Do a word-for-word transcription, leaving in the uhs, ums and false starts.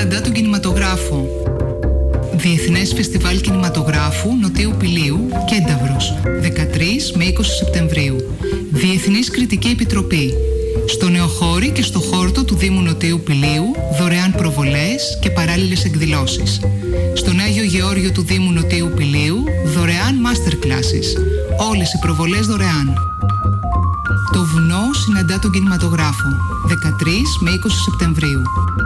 συναντά τον κινηματογράφο. Διεθνές Φεστιβάλ Κινηματογράφου Νοτίου Πηλίου, Κένταβρος, δεκατρείς με είκοσι Σεπτεμβρίου. Διεθνής Κριτική Επιτροπή. Στο Νεοχώρι και στο χόρτο του Δήμου Νοτίου Πηλίου, δωρεάν προβολές και παράλληλες εκδηλώσεις. Στον Άγιο Γεώργιο του Δήμου Νοτίου Πηλίου, δωρεάν master classes. Όλες οι προβολές δωρεάν. Το βουνό συναντά τον κινηματογράφο, δεκατρείς με είκοσι Σεπτεμβρίου.